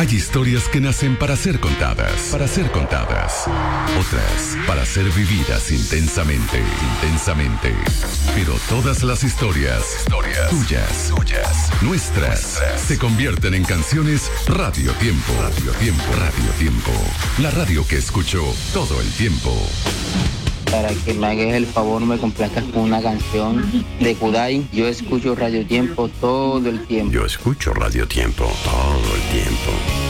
Hay historias que nacen para ser contadas, otras para ser vividas intensamente. Pero todas las historias, tuyas, nuestras, se convierten en canciones Radio Tiempo. La radio que escucho todo el tiempo. Para que me hagas el favor, me complazcas con una canción de Kudai. Yo escucho Radio Tiempo todo el tiempo. Yo escucho Radio Tiempo todo el tiempo.